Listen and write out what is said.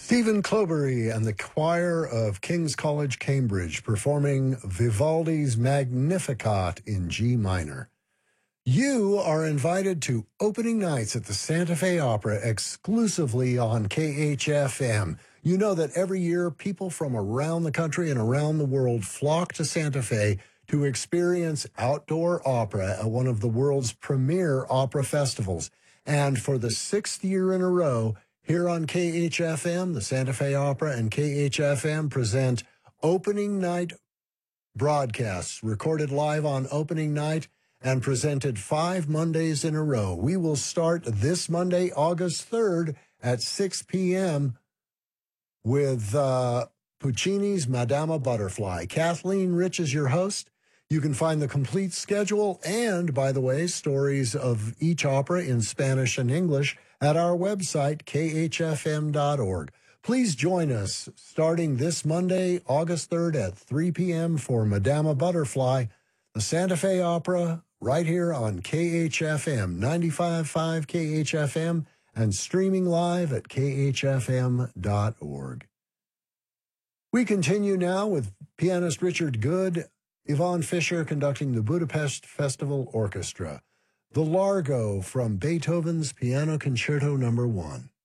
Stephen Clobury and the choir of King's College, Cambridge, performing Vivaldi's Magnificat in G minor. You are invited to opening nights at the Santa Fe Opera exclusively on KHFM. You know that every year people from around the country and around the world flock to Santa Fe to experience outdoor opera at one of the world's premier opera festivals. And for the sixth year in a row, here on KHFM, the Santa Fe Opera and KHFM present opening night broadcasts recorded live on opening night and presented 5 Mondays in a row. We will start this Monday, August 3rd at 6 p.m. with Puccini's Madama Butterfly. Kathleen Rich is your host. You can find the complete schedule and, by the way, stories of each opera in Spanish and English at our website, khfm.org. Please join us starting this Monday, August 3rd at 3 p.m. for Madama Butterfly, the Santa Fe Opera, right here on KHFM, 95.5 KHFM, and streaming live at khfm.org. We continue now with pianist Richard Good, Yvonne Fisher conducting the Budapest Festival Orchestra, the Largo from Beethoven's Piano Concerto No. 1.